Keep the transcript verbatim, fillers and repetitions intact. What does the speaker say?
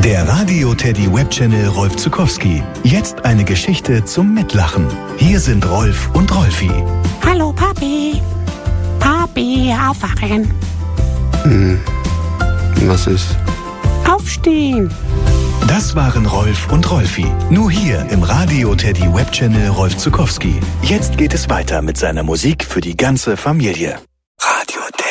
Der Radio-Teddy Webchannel Rolf Zuckowski. Jetzt eine Geschichte zum Mitlachen. Hier sind Rolf und Rolfi. Hallo Papi. Papi, aufwachen. Hm, was ist? Aufstehen. Das waren Rolf und Rolfi. Nur hier im Radio-Teddy Webchannel Rolf Zuckowski. Jetzt geht es weiter mit seiner Musik für die ganze Familie. Radio-Teddy.